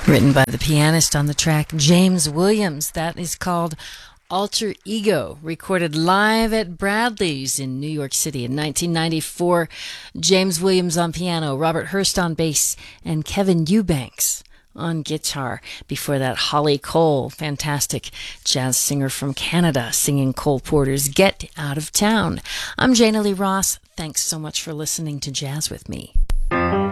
Written by the pianist on the track, James Williams. That is called Alter Ego, recorded live at Bradley's in New York City in 1994. James Williams on piano, Robert Hurst on bass, and Kevin Eubanks on guitar. Before that, Holly Cole, fantastic jazz singer from Canada, singing Cole Porter's Get Out of Town. I'm Jana Lee Ross. Thanks so much for listening to Jazz with Me.